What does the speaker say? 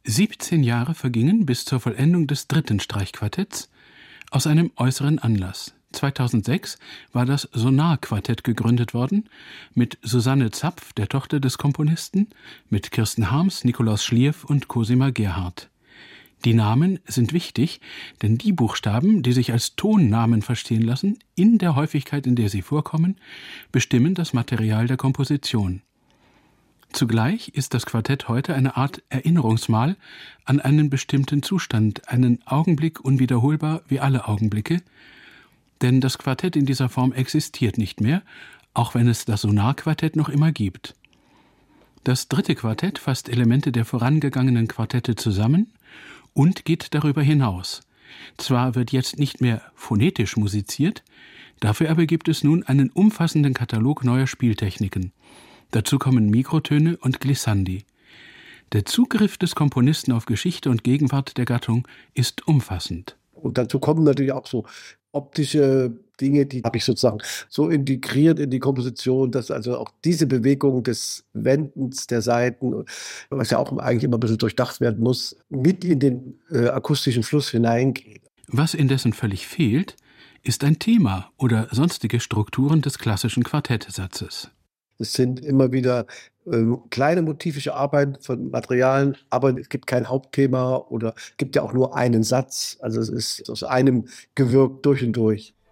17 Jahre vergingen bis zur Vollendung des dritten Streichquartetts aus einem äußeren Anlass. 2006 war das Sonar-Quartett gegründet worden, mit Susanne Zapf, der Tochter des Komponisten, mit Kirsten Harms, Nikolaus Schlierf und Cosima Gerhardt. Die Namen sind wichtig, denn die Buchstaben, die sich als Tonnamen verstehen lassen, in der Häufigkeit, in der sie vorkommen, bestimmen das Material der Komposition. Zugleich ist das Quartett heute eine Art Erinnerungsmal an einen bestimmten Zustand, einen Augenblick unwiederholbar wie alle Augenblicke, denn das Quartett in dieser Form existiert nicht mehr, auch wenn es das Sonar-Quartett noch immer gibt. Das dritte Quartett fasst Elemente der vorangegangenen Quartette zusammen und geht darüber hinaus. Zwar wird jetzt nicht mehr phonetisch musiziert, dafür aber gibt es nun einen umfassenden Katalog neuer Spieltechniken. Dazu kommen Mikrotöne und Glissandi. Der Zugriff des Komponisten auf Geschichte und Gegenwart der Gattung ist umfassend. Und dazu kommen natürlich auch so optische Dinge, die habe ich sozusagen so integriert in die Komposition, dass also auch diese Bewegung des Wendens der Saiten, was ja auch eigentlich immer ein bisschen durchdacht werden muss, mit in den akustischen Fluss hineingeht. Was indessen völlig fehlt, ist ein Thema oder sonstige Strukturen des klassischen Quartettsatzes. Es sind immer wieder kleine motivische Arbeiten von Materialien, aber es gibt kein Hauptthema oder gibt ja auch nur einen Satz. Also es ist aus einem gewirkt durch und durch.